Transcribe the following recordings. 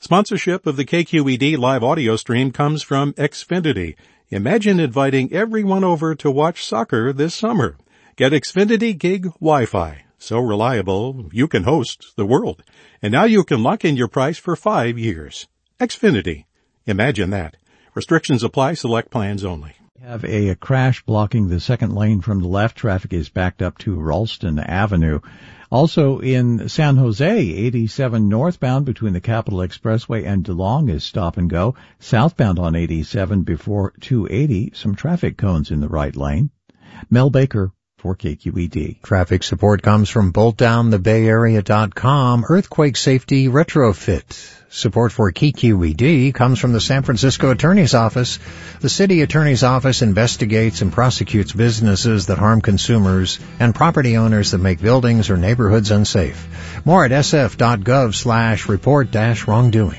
Sponsorship of the KQED live audio stream comes from Xfinity. Imagine inviting everyone over to watch soccer this summer. Get Xfinity Gig Wi-Fi. So reliable, you can host the world. And now you can lock in your price for 5 years. Xfinity. Imagine that. Restrictions apply. Select plans only. We have a crash blocking the second lane from the left. Traffic is backed up to Ralston Avenue. Also in San Jose, 87 northbound between the Capitol Expressway and DeLong is stop and go. Southbound on 87 before 280, some traffic cones in the right lane. Mel Baker for KQED. Traffic support comes from BoltDownTheBayArea.com, Earthquake Safety Retrofit. Support for KQED comes from the San Francisco Attorney's Office. The City Attorney's Office investigates and prosecutes businesses that harm consumers and property owners that make buildings or neighborhoods unsafe. More at sf.gov/report-wrongdoing.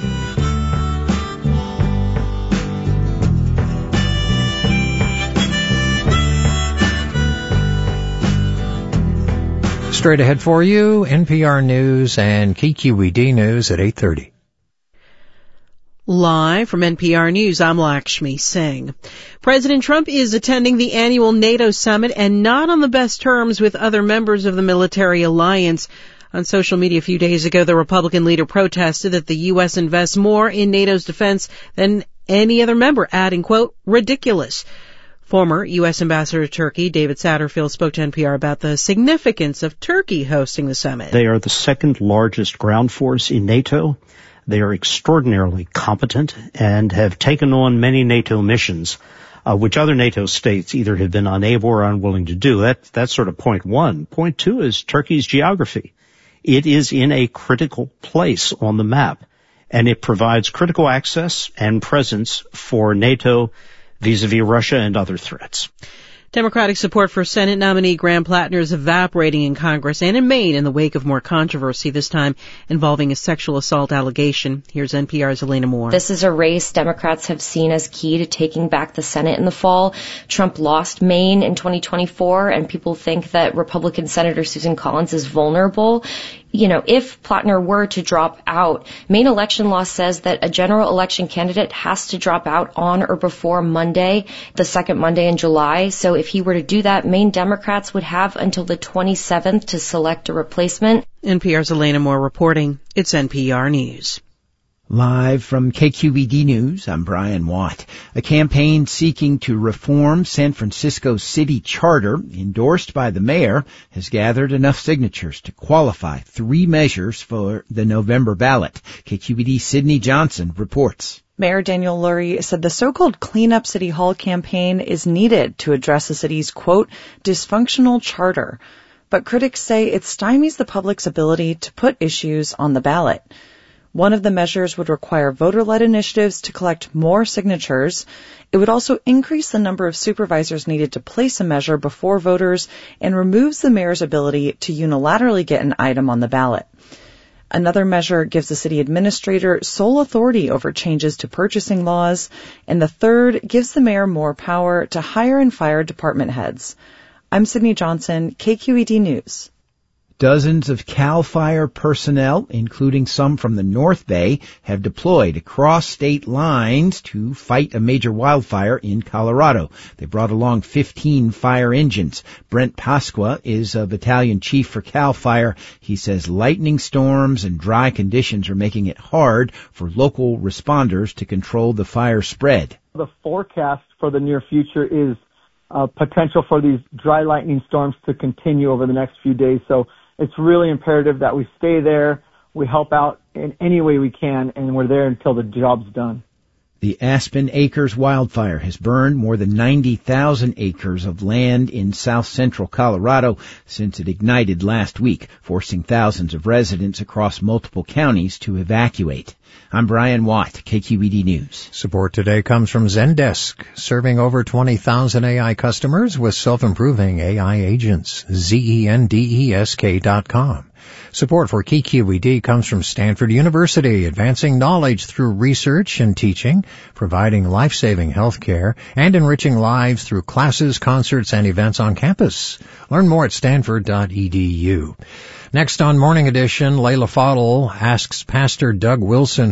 Straight ahead for you, NPR News and KQED News at 8:30. Live from NPR News, I'm Lakshmi Singh. President Trump is attending the annual NATO summit and not on the best terms with other members of the military alliance. On social media a few days ago, the Republican leader protested that the U.S. invests more in NATO's defense than any other member, adding, quote, ridiculous. Former U.S. Ambassador to Turkey, David Satterfield, spoke to NPR about the significance of Turkey hosting the summit. They are the second largest ground force in NATO. They are extraordinarily competent and have taken on many NATO missions, which other NATO states either have been unable or unwilling to do. That's sort of point one. Point two is Turkey's geography. It is in a critical place on the map, and it provides critical access and presence for NATO vis-a-vis Russia and other threats. Democratic support for Senate nominee Graham Plattner is evaporating in Congress and in Maine in the wake of more controversy, this time involving a sexual assault allegation. Here's NPR's Elena Moore. This is a race Democrats have seen as key to taking back the Senate in the fall. Trump lost Maine in 2024, and people think that Republican Senator Susan Collins is vulnerable. You know, if Plattner were to drop out, Maine election law says that a general election candidate has to drop out on or before Monday, the second Monday in July. So if he were to do that, Maine Democrats would have until the 27th to select a replacement. NPR's Elena Moore reporting. It's NPR News. Live from KQED News, I'm Brian Watt. A campaign seeking to reform San Francisco's city charter, endorsed by the mayor, has gathered enough signatures to qualify 3 measures for the November ballot. KQED's Sydney Johnson reports. Mayor Daniel Lurie said the so-called Clean Up City Hall campaign is needed to address the city's, quote, dysfunctional charter. But critics say it stymies the public's ability to put issues on the ballot. One of the measures would require voter-led initiatives to collect more signatures. It would also increase the number of supervisors needed to place a measure before voters and removes the mayor's ability to unilaterally get an item on the ballot. Another measure gives the city administrator sole authority over changes to purchasing laws. And the third gives the mayor more power to hire and fire department heads. I'm Sydney Johnson, KQED News. Dozens of CAL FIRE personnel, including some from the North Bay, have deployed across state lines to fight a major wildfire in Colorado. They brought along 15 fire engines. Brent Pasqua is a battalion chief for CAL FIRE. He says lightning storms and dry conditions are making it hard for local responders to control the fire spread. The forecast for the near future is potential for these dry lightning storms to continue over the next few days. So it's really imperative that we stay there, we help out in any way we can, and we're there until the job's done. The Aspen Acres wildfire has burned more than 90,000 acres of land in south-central Colorado since it ignited last week, forcing thousands of residents across multiple counties to evacuate. I'm Brian Watt, KQED News. Support today comes from Zendesk, serving over 20,000 AI customers with self-improving AI agents. Zendesk.com. Support for KQED comes from Stanford University, advancing knowledge through research and teaching, providing life-saving health care, and enriching lives through classes, concerts, and events on campus. Learn more at stanford.edu. Next on Morning Edition, Layla Fadel asks Pastor Doug Wilson,